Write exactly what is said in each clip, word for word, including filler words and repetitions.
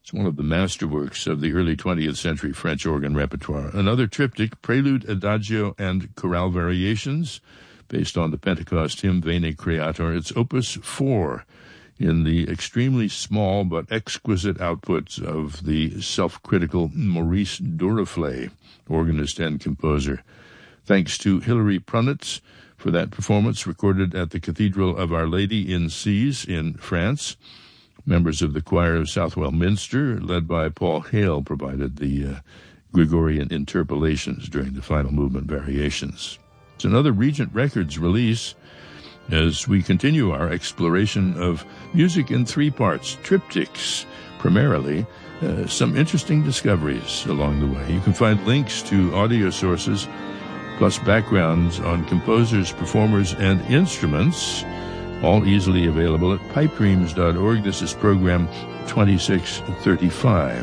It's one of the masterworks of the early twentieth century French organ repertoire. Another triptych, Prelude, Adagio, and Chorale Variations, based on the Pentecost hymn Veni Creator. It's opus four in the extremely small but exquisite outputs of the self-critical Maurice Duruflé, organist and composer. Thanks to Hilary Prunitz for that performance, recorded at the Cathedral of Our Lady in Cise in France. Members of the choir of Southwell Minster, led by Paul Hale, provided the uh, Gregorian interpolations during the final movement variations. It's another Regent Records release as we continue our exploration of music in three parts, triptychs, primarily. Uh, some interesting discoveries along the way. You can find links to audio sources, plus backgrounds on composers, performers, and instruments, all easily available at pipe dreams dot org. This is program twenty-six thirty-five.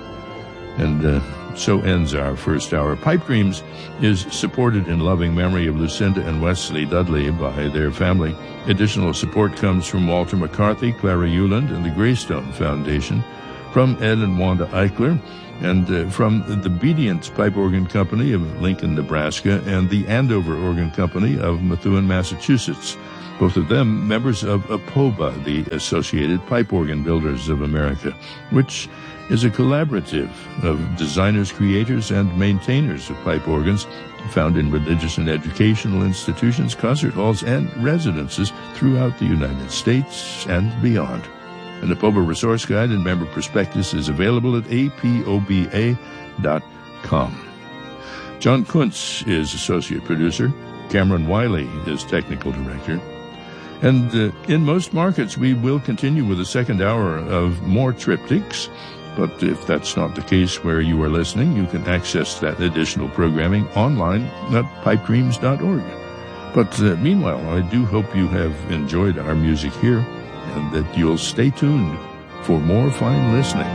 And uh, so ends our first hour. Pipe Dreams is supported in loving memory of Lucinda and Wesley Dudley by their family. Additional support comes from Walter McCarthy, Clara Euland, and the Greystone Foundation, from Ed and Wanda Eichler, and uh, from the Bedient Pipe Organ Company of Lincoln, Nebraska, and the Andover Organ Company of Methuen, Massachusetts. Both of them members of APOBA, the Associated Pipe Organ Builders of America, which is a collaborative of designers, creators, and maintainers of pipe organs found in religious and educational institutions, concert halls, and residences throughout the United States and beyond. An APOBA resource guide and member prospectus is available at A P O B A dot com. John Kuntz is associate producer. Cameron Wiley is technical director. And uh, in most markets, we will continue with a second hour of more triptychs. But if that's not the case where you are listening, you can access that additional programming online at pipe dreams dot org. But uh, meanwhile, I do hope you have enjoyed our music here and that you'll stay tuned for more fine listening.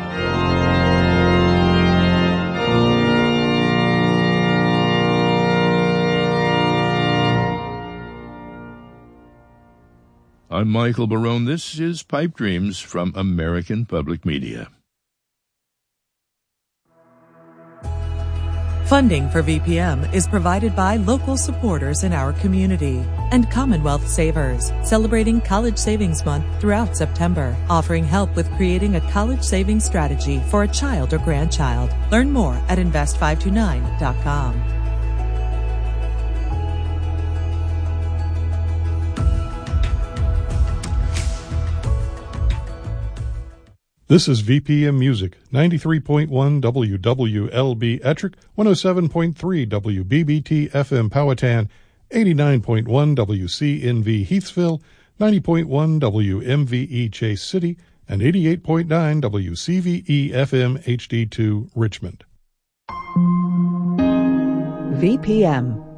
I'm Michael Barone. This is Pipe Dreams from American Public Media. Funding for V P M is provided by local supporters in our community and Commonwealth Savers, celebrating College Savings Month throughout September, offering help with creating a college savings strategy for a child or grandchild. Learn more at invest five two nine dot com. This is V P M Music, ninety-three point one W W L B Ettrick, one oh seven point three W B B T F M Powhatan, eighty-nine point one W C N V Heathsville, ninety point one W M V E Chase City, and eighty-eight point nine W C V E F M H D two Richmond. V P M